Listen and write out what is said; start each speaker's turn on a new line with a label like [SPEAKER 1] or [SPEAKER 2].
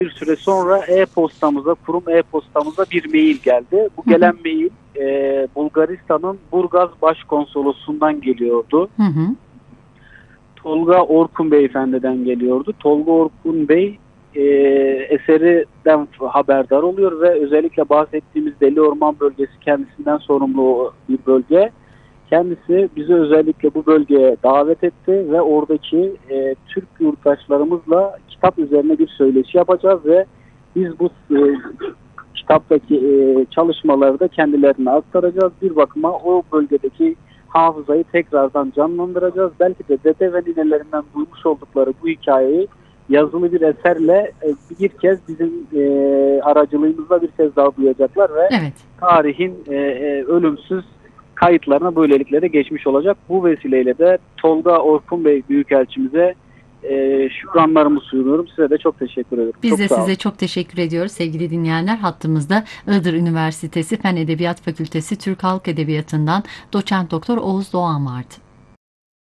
[SPEAKER 1] Bir süre sonra e-postamıza, kurum e-postamıza bir mail geldi. Bu gelen mail Bulgaristan'ın Burgaz Başkonsolosundan geliyordu.
[SPEAKER 2] Hı hı.
[SPEAKER 1] Tolga Orkun Beyefendi'den geliyordu. Tolga Orkun Bey eseriden haberdar oluyor ve özellikle bahsettiğimiz Deli Orman bölgesi kendisinden sorumlu bir bölge. Kendisi bizi özellikle bu bölgeye davet etti ve oradaki Türk yurttaşlarımızla kitap üzerine bir söyleşi yapacağız ve biz bu kitaptaki çalışmaları da kendilerine aktaracağız. Bir bakıma o bölgedeki hafızayı tekrardan canlandıracağız. Belki de dede ve ninelerinden duymuş oldukları bu hikayeyi yazılı bir eserle bir kez bizim aracılığımızla bir kez daha duyacaklar ve
[SPEAKER 2] Evet.
[SPEAKER 1] tarihin ölümsüz kayıtlarına böylelikle de geçmiş olacak. Bu vesileyle de Tolga Orkun Bey Büyükelçimize şükranlarımı sunuyorum. Size de çok teşekkür ederim.
[SPEAKER 2] Biz
[SPEAKER 1] çok
[SPEAKER 2] de
[SPEAKER 1] sağ olun.
[SPEAKER 2] size çok teşekkür ediyoruz sevgili dinleyenler. Hattımızda Iğdır Üniversitesi Fen Edebiyat Fakültesi Türk Halk Edebiyatı'ndan Doçent Doktor Oğuz Doğan vardı.